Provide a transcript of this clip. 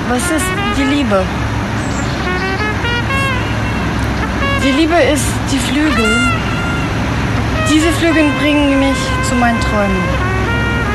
Was ist die Liebe? Die Liebe ist die Flügel. Diese Flügel bringen mich zu meinen Träumen.